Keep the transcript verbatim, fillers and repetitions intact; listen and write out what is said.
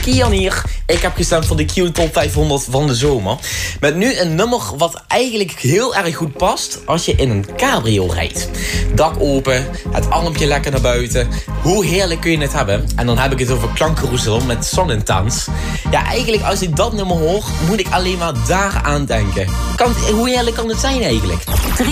Kian hier. Ik heb gestemd voor de Q Top vijfhonderd van de zomer. Met nu een nummer wat eigenlijk heel erg goed past als je in een cabrio rijdt. Dak open, het armpje lekker naar buiten. Hoe heerlijk kun je het hebben? En dan heb ik het over Klankcarousel met Sun Intense. Ja, eigenlijk als ik dat nummer hoor, moet ik alleen maar daar aan denken. Kan, hoe heerlijk kan het zijn eigenlijk?